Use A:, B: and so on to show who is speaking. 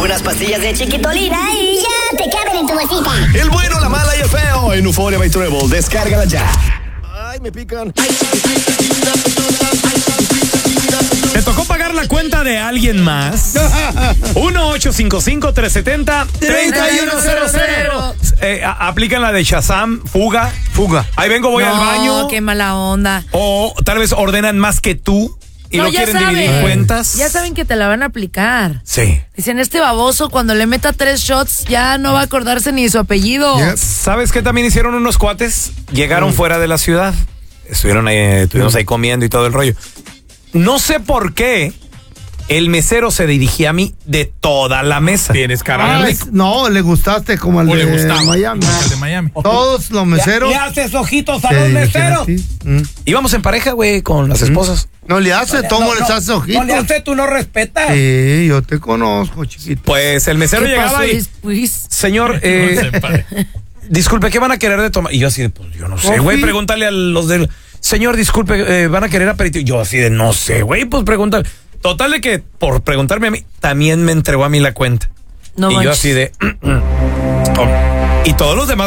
A: unas pastillas de Chiquitolina y ya te caben en tu bolsita.
B: El bueno, la mala y el feo en Euphoria by Treble. Descárgala ya. Ay, me pican.
C: ¿Te tocó pagar la cuenta de alguien más? 1-855-370-3100. Aplican la de Shazam, fuga. Ahí vengo, voy al baño.
D: Qué mala onda.
C: O tal vez ordenan más que tú y no quieren dividir cuentas.
D: Ya saben que te la van a aplicar.
C: Sí.
D: Dicen, este baboso cuando le meta 3 shots ya no va a acordarse ni de su apellido.
C: ¿Sabes qué también hicieron unos cuates? Llegaron fuera de la ciudad. Estuvimos ahí comiendo y todo el rollo. No sé por qué el mesero se dirigía a mí de toda la mesa.
E: Tienes cara de rico.
F: No, le gustaste como al
E: O
F: de
E: le gustaba.
F: Miami.
E: El de Miami.
F: Todos los meseros.
C: ¿Le haces ojitos a
F: te
C: los
F: dirigen a
C: meseros?
F: ti.
C: Íbamos en pareja, güey, con las esposas.
F: No le hace, tomo les hace ojitos.
C: No le haces, tú no respetas.
F: Sí, yo te conozco, chiquito.
C: Pues el mesero
D: ¿Qué
C: llegaba
D: pasó,
C: y...
D: pues?
C: Señor, disculpe, ¿qué van a querer de tomar? Y yo así de, pues yo no sé, güey, pregúntale a los del... Señor, disculpe, ¿van a querer aperitivo? Yo así de, no sé, güey, pues pregúntale. Total de que, por preguntarme a mí, también me entregó a mí la cuenta.
D: No
C: y
D: manches.
C: yo así de... y todos los demás